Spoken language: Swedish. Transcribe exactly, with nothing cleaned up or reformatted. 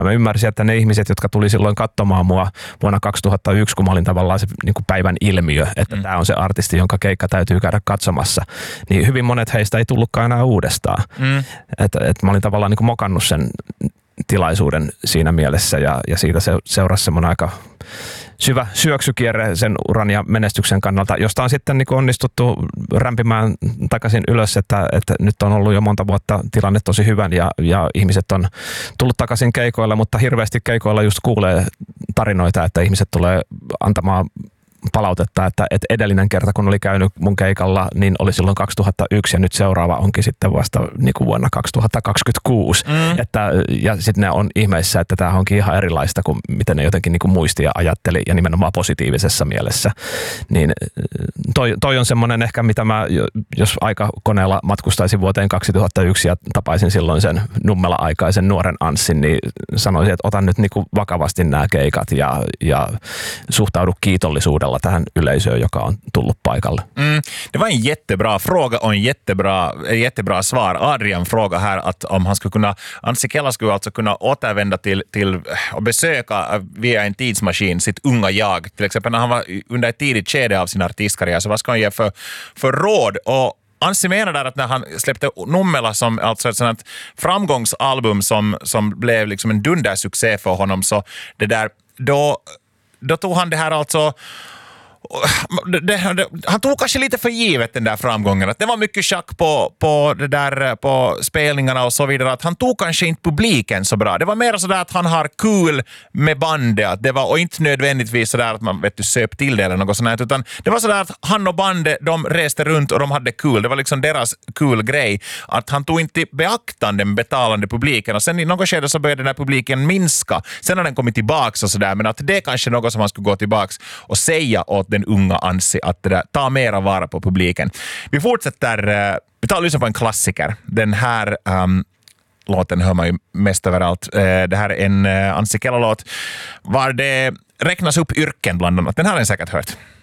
Mä ymmärsin, että ne ihmiset, jotka tuli silloin katsomaan mua vuonna kaksituhattayksi, kun mä olin tavallaan se niin kuin päivän ilmiö, että mm. tämä on se artisti, jonka keikka täytyy käydä katsomassa, niin hyvin monet heistä ei tullutkaan enää uudestaan. Mm. Että et mä olin tavallaan niin kuin mokannut sen tilaisuuden siinä mielessä ja, ja siitä se, seurasi semmoinen aika syvä syöksykierre sen uran ja menestyksen kannalta, josta on sitten niin kuin onnistuttu rämpimään takaisin ylös, että, että nyt on ollut jo monta vuotta tilanne tosi hyvän ja, ja ihmiset on tullut takaisin keikoilla, mutta hirveästi keikoilla just kuulee tarinoita, että ihmiset tulee antamaan palautetta, että, että edellinen kerta, kun oli käynyt mun keikalla, niin oli silloin kaksituhattayksi ja nyt seuraava onkin sitten vasta niin kuin vuonna kaksituhattakaksikymmentäkuusi. Mm. Että, ja sitten ne on ihmeissä, että tämä onkin ihan erilaista kuin miten ne jotenkin niin kuin muisti ja ajatteli ja nimenomaan positiivisessa mielessä. Niin toi, toi on semmoinen ehkä, mitä mä, jos aikakoneella matkustaisin vuoteen kaksituhattayksi ja tapaisin silloin sen Nummela-aikaisen nuoren Anssin, niin sanoisin, että otan nyt niin kuin vakavasti nämä keikat ja, ja suhtaudu kiitollisuudella tähän yleisöön, joka on tullut paikalle. Mm, det var en jättebra fråga och en jättebra, jättebra svar. Adrian frågar här att om han skulle kunna, Anssi Kela skulle alltså kunna återvända till, till och besöka via en tidsmaskin sitt unga jag. Till exempel när han var under ett tidigt skede av sin artistkarriär, så vad ska han ge för, för råd? Och Anssi menar där att när han släppte Nummela som alltså ett sånt framgångsalbum som, som blev liksom en dundersuccé för honom, så det där, då Då tog han det här alltså... Det, det, han tog kanske lite för givet den där framgången. Att det var mycket schack på, på, det där, på spelningarna och så vidare. Att han tog kanske inte publiken så bra. Det var mer sådär att han har kul med bandet. Att det var, och inte nödvändigtvis sådär att man vet du, söp till det eller något sånt. Utan det var sådär att han och bandet, de reste runt och de hade kul. Det var liksom deras kul grej. Att han tog inte beaktande den betalande publiken. Och sen i något skede så började den här publiken minska. Sen har den kommit tillbaka och sådär. Men att det är kanske något som man skulle gå tillbaka och säga åt den unga Anssi att det där, ta mera vara på publiken. Vi fortsätter, uh, vi tar och lyssnar på en klassiker. Den här um, låten hör man ju mest överallt. Uh, det här är en uh, Anssi Kela-låt var det räknas upp yrken bland annat. Den här har ni säkert hört.